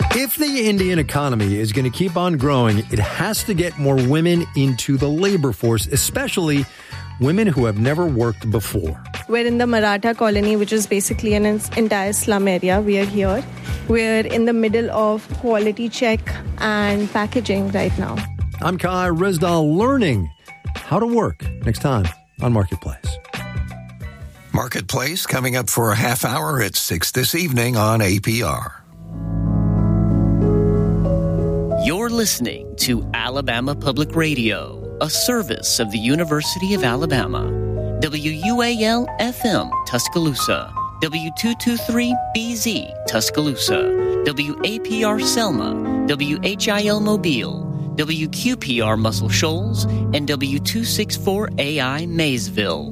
If the Indian economy is going to keep on growing, it has to get more women into the labor force, especially women who have never worked before. We're in the Maratha colony, which is basically an entire slum area. We are here. We're in the middle of quality check and packaging right now. I'm Kai Rizdal, learning how to work next time on Marketplace. Marketplace coming up for a half hour at 6 this evening on APR. You're listening to Alabama Public Radio, a service of the University of Alabama. WUAL-FM, Tuscaloosa. W223-BZ, Tuscaloosa. WAPR Selma. WHIL Mobile. WQPR Muscle Shoals. And W264AI Maysville.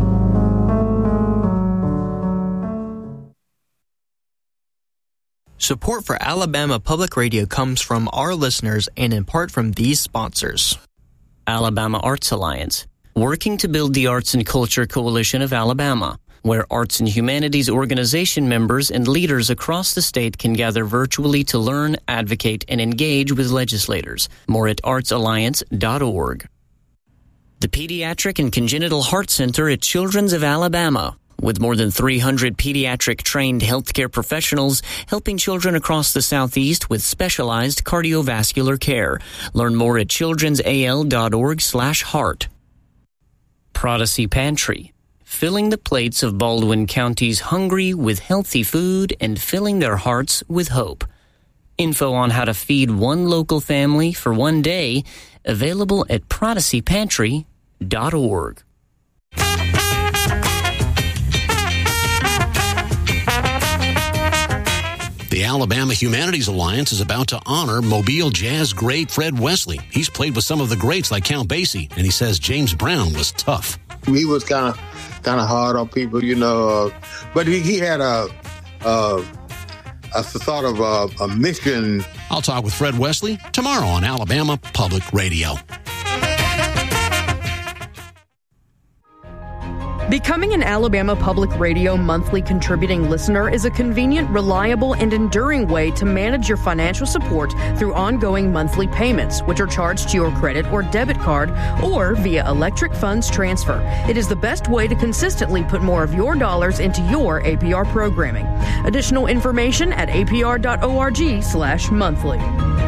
Support for Alabama Public Radio comes from our listeners and in part from these sponsors. Alabama Arts Alliance, working to build the Arts and Culture Coalition of Alabama, where arts and humanities organization members and leaders across the state can gather virtually to learn, advocate, and engage with legislators. More at artsalliance.org. The Pediatric and Congenital Heart Center at Children's of Alabama, with more than 300 pediatric-trained healthcare professionals helping children across the Southeast with specialized cardiovascular care. Learn more at childrensal.org/heart. Prodigy Pantry, filling the plates of Baldwin County's hungry with healthy food and filling their hearts with hope. Info on how to feed one local family for one day, available at prodigypantry.org. The Alabama Humanities Alliance is about to honor Mobile jazz great Fred Wesley. He's played with some of the greats like Count Basie, and he says James Brown was tough. He was kind of hard on people, you know, but he had a sort of a mission. I'll talk with Fred Wesley tomorrow on Alabama Public Radio. Becoming an Alabama Public Radio monthly contributing listener is a convenient, reliable, and enduring way to manage your financial support through ongoing monthly payments, which are charged to your credit or debit card or via electric funds transfer. It is the best way to consistently put more of your dollars into your APR programming. Additional information at apr.org/monthly.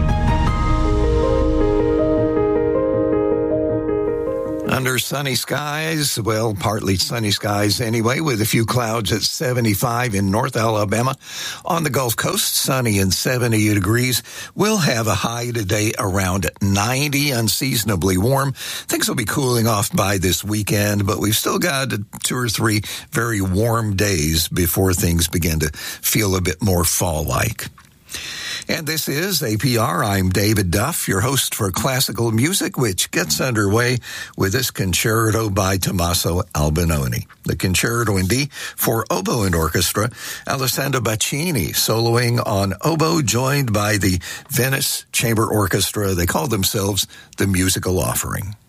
Under sunny skies, well, partly sunny skies anyway, with a few clouds at 75 in North Alabama. On the Gulf Coast, sunny and 70 degrees. We'll have a high today around 90, unseasonably warm. Things will be cooling off by this weekend, but we've still got 2 or 3 very warm days before things begin to feel a bit more fall-like. And this is APR. I'm David Duff, your host for classical music, which gets underway with this concerto by Tommaso Albinoni. The Concerto in D for oboe and orchestra, Alessandro Bacchini soloing on oboe, joined by the Venice Chamber Orchestra. They call themselves the Musical Offering.